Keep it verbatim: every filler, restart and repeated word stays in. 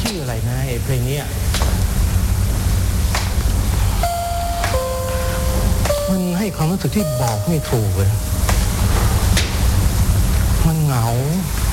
ชื่ออะไรนะไอ้เพลงนี้มันให้ความรู้สึกที่บอกไม่ถูกเลยมันเหงา